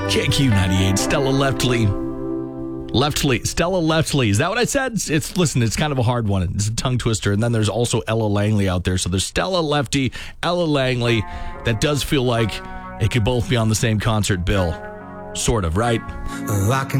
KQ98, Stella Stella Leftley. Is that what I said? Listen, it's kind of a hard one. It's a tongue twister. And then there's also Ella Langley out there. So there's Stella Lefty, Ella Langley. That does feel like it could both be on the same concert bill. Sort of, right?